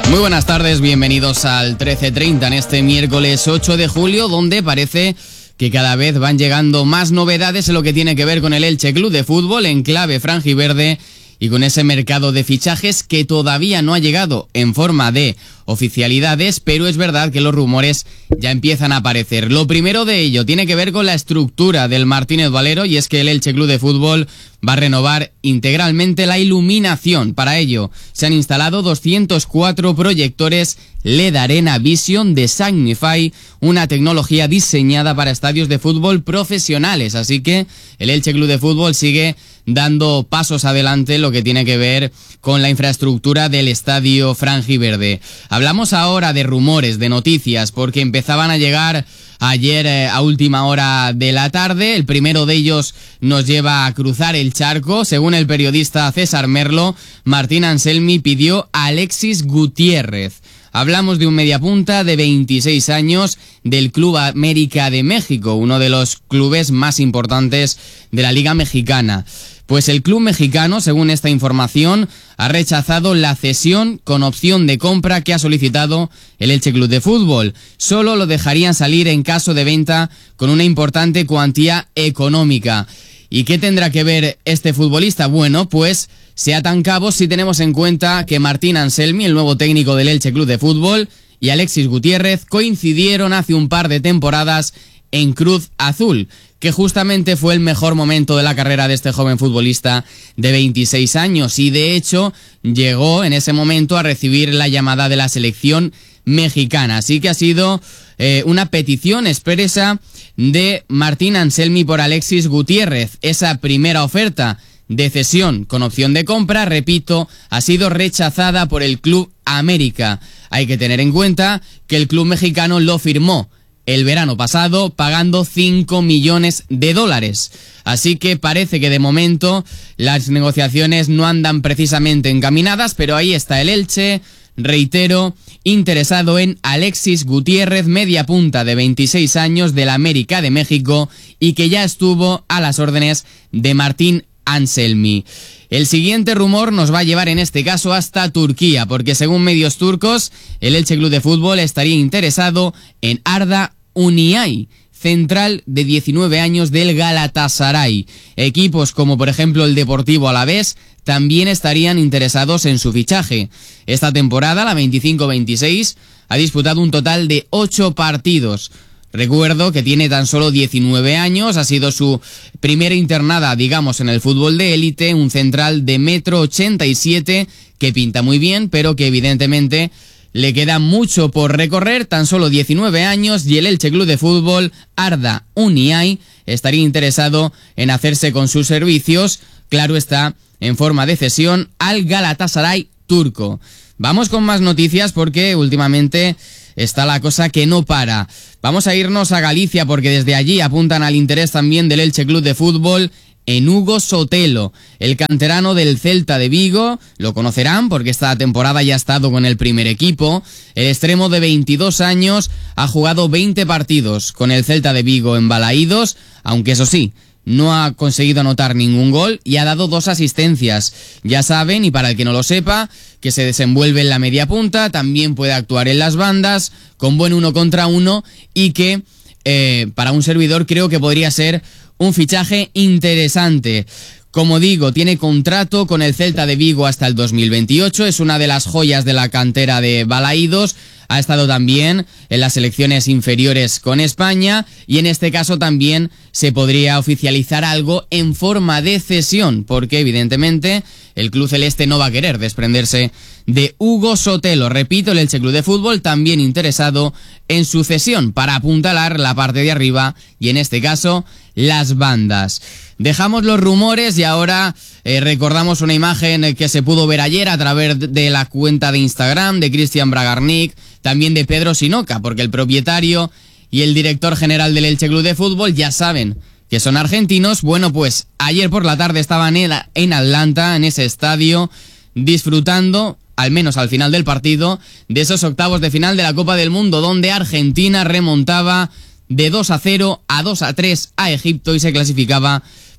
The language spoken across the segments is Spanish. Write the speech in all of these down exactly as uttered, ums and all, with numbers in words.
Muy buenas tardes, bienvenidos al trece treinta en este miércoles ocho de julio, donde parece que cada vez van llegando más novedades en lo que tiene que ver con el Elche Club de Fútbol en clave franjiverde y con ese mercado de fichajes que todavía no ha llegado en forma de oficialidades, pero es verdad que los rumores ya empiezan a aparecer. Lo primero de ello tiene que ver con la estructura del Martínez Valero, y es que el Elche Club de Fútbol va a renovar integralmente la iluminación. Para ello se han instalado doscientos cuatro proyectores L E D Arena Vision de Signify, una tecnología diseñada para estadios de fútbol profesionales. Así que el Elche Club de Fútbol sigue dando pasos adelante en lo que tiene que ver con la infraestructura del estadio franjiverde. Hablamos ahora de rumores, de noticias, porque empezaban a llegar ayer eh, a última hora de la tarde. El primero de ellos nos lleva a cruzar el charco. Según el periodista César Merlo, Martín Anselmi pidió a Alexis Gutiérrez. Hablamos de un mediapunta de veintiséis años del Club América de México, uno de los clubes más importantes de la Liga Mexicana. Pues el club mexicano, según esta información, ha rechazado la cesión con opción de compra que ha solicitado el Elche Club de Fútbol. Solo lo dejarían salir en caso de venta con una importante cuantía económica. ¿Y qué tendrá que ver este futbolista? Bueno, pues se atan cabos si tenemos en cuenta que Martín Anselmi, el nuevo técnico del Elche Club de Fútbol, y Alexis Gutiérrez coincidieron hace un par de temporadas en Cruz Azul, que justamente fue el mejor momento de la carrera de este joven futbolista de veintiséis años, y de hecho llegó en ese momento a recibir la llamada de la selección mexicana. Así que ha sido eh, una petición expresa de Martín Anselmi por Alexis Gutiérrez. Esa primera oferta de cesión con opción de compra, repito, ha sido rechazada por el Club América. Hay que tener en cuenta que el club mexicano lo firmó el verano pasado pagando cinco millones de dólares. Así que parece que de momento las negociaciones no andan precisamente encaminadas, pero ahí está el Elche, reitero, interesado en Alexis Gutiérrez, media punta de veintiséis años del América de México y que ya estuvo a las órdenes de Martín Anselmi. El siguiente rumor nos va a llevar en este caso hasta Turquía, porque según medios turcos, el Elche Club de Fútbol estaría interesado en Arda Uniay, central de diecinueve años del Galatasaray. Equipos como por ejemplo el Deportivo Alavés también estarían interesados en su fichaje. Esta temporada, la veinticinco veintiséis, ha disputado un total de ocho partidos. Recuerdo que tiene tan solo diecinueve años, ha sido su primera internada, digamos, en el fútbol de élite, un central de metro ochenta y siete que pinta muy bien, pero que evidentemente le queda mucho por recorrer, tan solo diecinueve años, y el Elche Club de Fútbol, Arda Uniay, estaría interesado en hacerse con sus servicios, claro está, en forma de cesión al Galatasaray turco. Vamos con más noticias porque últimamente está la cosa que no para. Vamos a irnos a Galicia porque desde allí apuntan al interés también del Elche Club de Fútbol en Hugo Sotelo, el canterano del Celta de Vigo. Lo conocerán porque esta temporada ya ha estado con el primer equipo. El extremo de veintidós años ha jugado veinte partidos con el Celta de Vigo en Balaídos, aunque eso sí, no ha conseguido anotar ningún gol y ha dado dos asistencias. Ya saben, y para el que no lo sepa, que se desenvuelve en la media punta, también puede actuar en las bandas, con buen uno contra uno, y que eh, para un servidor creo que podría ser un fichaje interesante. Como digo, tiene contrato con el Celta de Vigo hasta el dos mil veintiocho, es una de las joyas de la cantera de Balaídos, ha estado también en las selecciones inferiores con España y en este caso también se podría oficializar algo en forma de cesión, porque evidentemente el club celeste no va a querer desprenderse de Hugo Sotelo. Repito, el Elche Club de Fútbol también interesado en su cesión para apuntalar la parte de arriba y en este caso las bandas. Dejamos los rumores y ahora eh, recordamos una imagen que se pudo ver ayer a través de la cuenta de Instagram de Cristian Bragarnik, también de Pedro Sinoca, porque el propietario y el director general del Elche Club de Fútbol ya saben que son argentinos. Bueno, pues ayer por la tarde estaban en Atlanta, en ese estadio, disfrutando, al menos al final del partido, de esos octavos de final de la Copa del Mundo, donde Argentina remontaba de dos a cero a dos a tres a Egipto y se clasificaba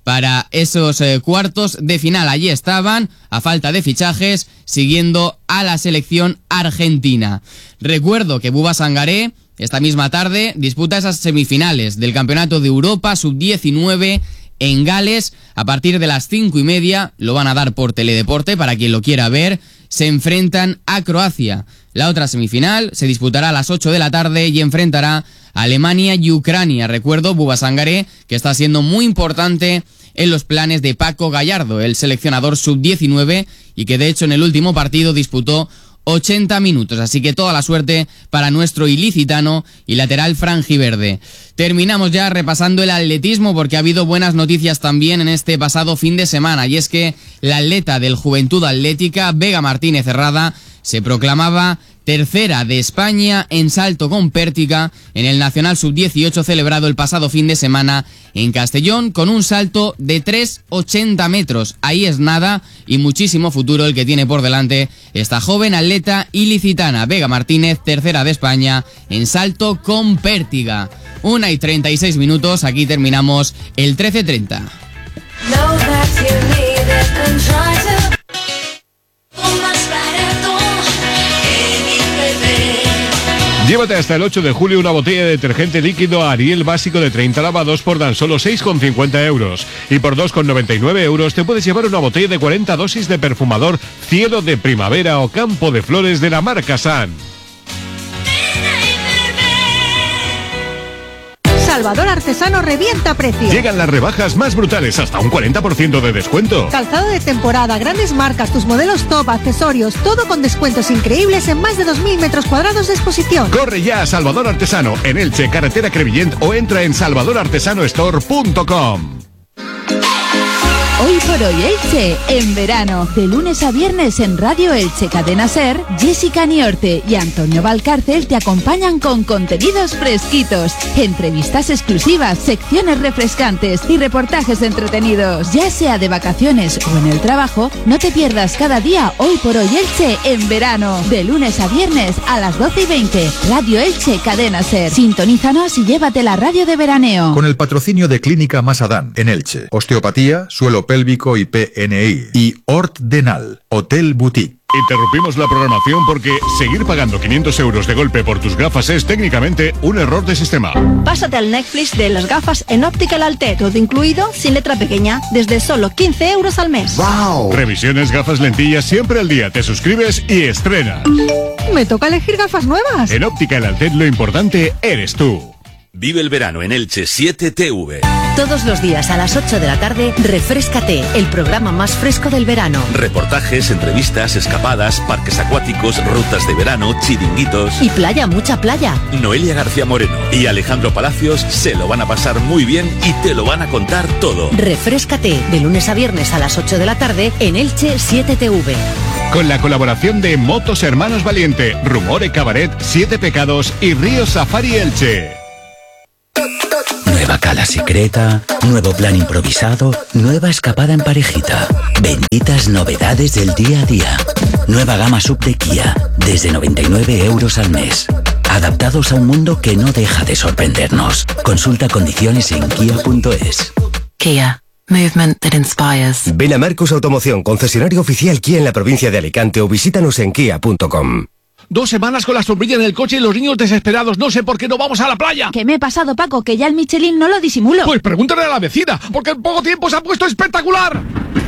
para esos eh, cuartos de final. Allí estaban, a falta de fichajes, siguiendo a la selección argentina. Recuerdo que Buba Sangaré esta misma tarde disputa esas semifinales del Campeonato de Europa sub diecinueve en Gales. A partir de las cinco y media lo van a dar por Teledeporte para quien lo quiera ver. Se enfrentan a Croacia. La otra semifinal se disputará a las ocho de la tarde y enfrentará a Alemania y Ucrania. Recuerdo, Buba Sangaré, que está siendo muy importante en los planes de Paco Gallardo, el seleccionador sub diecinueve, y que de hecho en el último partido disputó ochenta minutos, así que toda la suerte para nuestro ilicitano y lateral franjiverde. Terminamos ya repasando el atletismo porque ha habido buenas noticias también en este pasado fin de semana, y es que la atleta del Juventud Atlética, Vega Martínez Herrada, se proclamaba tercera de España en salto con pértiga en el Nacional sub dieciocho celebrado el pasado fin de semana en Castellón, con un salto de tres ochenta metros. Ahí es nada y muchísimo futuro el que tiene por delante esta joven atleta ilicitana. Vega Martínez, tercera de España en salto con pértiga. Una y treinta y seis minutos, aquí terminamos el trece treinta. Llévate hasta el ocho de julio una botella de detergente líquido Ariel básico de treinta lavados por tan solo seis con cincuenta euros. Y por dos con noventa y nueve euros te puedes llevar una botella de cuarenta dosis de perfumador Cielo de Primavera o Campo de Flores de la marca San. Salvador Artesano revienta precios. Llegan las rebajas más brutales, hasta un cuarenta por ciento de descuento. Calzado de temporada, grandes marcas, tus modelos top, accesorios, todo con descuentos increíbles en más de dos mil metros cuadrados de exposición. Corre ya a Salvador Artesano, en Elche, carretera Crevillent, o entra en salvador artesano store punto com. Hoy por hoy Elche, en verano, de lunes a viernes en Radio Elche Cadena Ser, Jessica Niorte y Antonio Valcárcel te acompañan con contenidos fresquitos, entrevistas exclusivas, secciones refrescantes y reportajes entretenidos. Ya sea de vacaciones o en el trabajo, no te pierdas cada día Hoy por hoy Elche en verano, de lunes a viernes a las doce y veinte, Radio Elche Cadena Ser. Sintonízanos y llévate la radio de veraneo. Con el patrocinio de Clínica Masadán en Elche, osteopatía, suelo pélvico y P N I, y Ort Denal, Hotel Boutique. Interrumpimos la programación porque seguir pagando quinientos euros de golpe por tus gafas es técnicamente un error de sistema. Pásate al Netflix de las gafas en Optical Alté, todo incluido, sin letra pequeña, desde solo quince euros al mes. ¡Wow! Revisiones, gafas, lentillas, siempre al día. Te suscribes y estrenas. Me toca elegir gafas nuevas. En Optical Alté lo importante eres tú. Vive el verano en Elche siete T V. Todos los días a las ocho de la tarde, Refréscate, el programa más fresco del verano. Reportajes, entrevistas, escapadas, parques acuáticos, rutas de verano, chiringuitos. Y playa, mucha playa. Noelia García Moreno y Alejandro Palacios se lo van a pasar muy bien y te lo van a contar todo. Refréscate, de lunes a viernes a las ocho de la tarde en Elche siete T V. Con la colaboración de Motos Hermanos Valiente, Rumore Cabaret, Siete Pecados y Río Safari Elche. Nueva cala secreta, nuevo plan improvisado, nueva escapada en parejita. Benditas novedades del día a día. Nueva gama sub de Kia, desde noventa y nueve euros al mes. Adaptados a un mundo que no deja de sorprendernos. Consulta condiciones en kia punto es. Kia. Movement that inspires. Ven a Marcos Automoción, concesionario oficial Kia en la provincia de Alicante, o visítanos en kia punto com. Dos semanas con la sombrilla en el coche y los niños desesperados. No sé por qué no vamos a la playa. ¿Qué me he pasado, Paco? Que ya el Michelin no lo disimulo. Pues pregúntale a la vecina, porque en poco tiempo se ha puesto espectacular.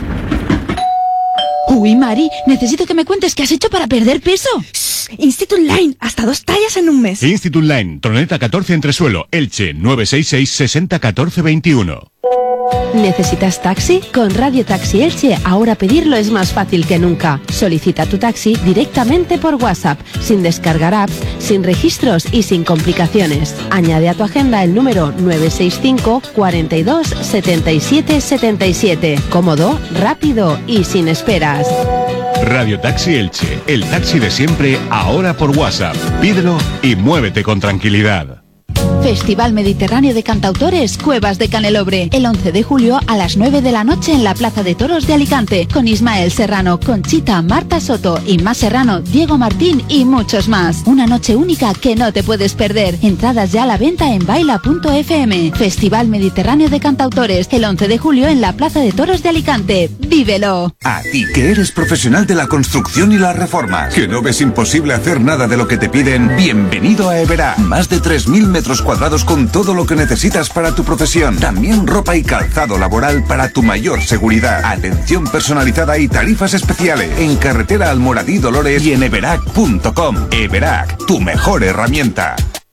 Uy, Mari, necesito que me cuentes qué has hecho para perder peso. Shh, Institute Line, hasta dos tallas en un mes. Institute Line, Troneta catorce Entresuelo, Elche, nueve seis seis, sesenta, catorce, veintiuno. ¿Necesitas taxi? Con Radio Taxi Elche ahora pedirlo es más fácil que nunca. Solicita tu taxi directamente por WhatsApp, sin descargar apps, sin registros y sin complicaciones. Añade a tu agenda el número nueve seis cinco, cuarenta y dos, setenta y siete, setenta y siete. Cómodo, rápido y sin esperas. Radio Taxi Elche, el taxi de siempre, ahora por WhatsApp. Pídelo y muévete con tranquilidad. Festival Mediterráneo de Cantautores Cuevas de Canelobre. El once de julio a las nueve de la noche en la Plaza de Toros de Alicante. Con Ismael Serrano, Conchita, Marta Soto, Inma Serrano, Diego Martín y muchos más. Una noche única que no te puedes perder. Entradas ya a la venta en baila punto efe eme. Festival Mediterráneo de Cantautores. El once de julio en la Plaza de Toros de Alicante. ¡Vívelo! A ti que eres profesional de la construcción y las reformas, que no ves imposible hacer nada de lo que te piden, bienvenido a Everac. Más de tres mil metros cuadrados con todo lo que necesitas para tu profesión. También ropa y calzado laboral para tu mayor seguridad. Atención personalizada y tarifas especiales. En carretera Almoradí Dolores y en everac punto com. Everac, tu mejor herramienta.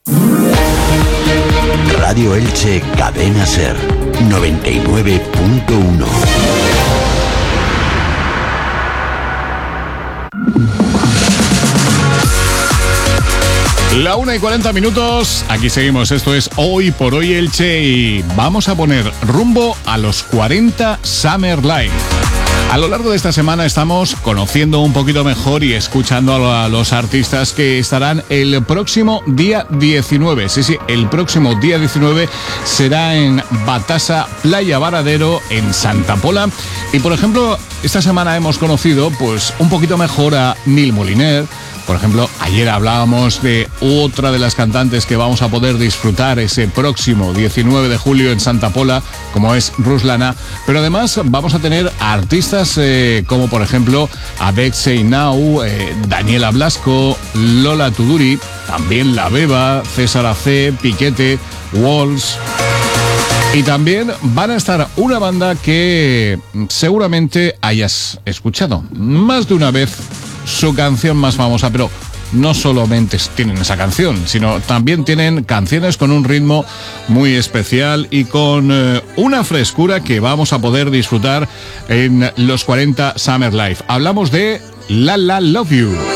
Radio Elche Cadena Ser noventa y nueve punto uno. La una y cuarenta minutos, aquí seguimos, esto es Hoy por Hoy Elche y vamos a poner rumbo a los cuarenta Summer Live. A lo largo de esta semana estamos conociendo un poquito mejor y escuchando a los artistas que estarán el próximo día diecinueve. Sí, sí, el próximo día diecinueve será en Batasa, Playa Varadero, en Santa Pola. Y por ejemplo, esta semana hemos conocido pues un poquito mejor a Nil Moliner. Por ejemplo, ayer hablábamos de otra de las cantantes que vamos a poder disfrutar ese próximo diecinueve de julio en Santa Pola, como es Ruslana. Pero además vamos a tener a artistas eh, como por ejemplo Adexei Now, eh, Daniela Blasco, Lola Tuduri, también La Beba, César A C, Piquete, Walls. Y también van a estar una banda que seguramente hayas escuchado más de una vez, su canción más famosa, pero no solamente tienen esa canción, sino también tienen canciones con un ritmo muy especial y con eh, una frescura que vamos a poder disfrutar en los cuarenta Summer Live. Hablamos de La La Love You.